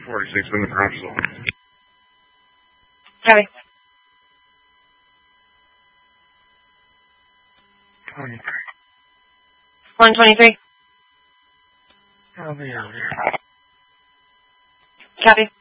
46 in the garage zone. Copy. 23. 123. I'll be out here. Copy.